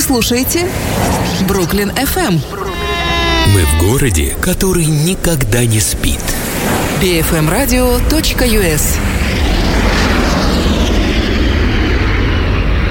слушаете Бруклин FM. Мы в городе, который никогда не спит. bfmradio.us.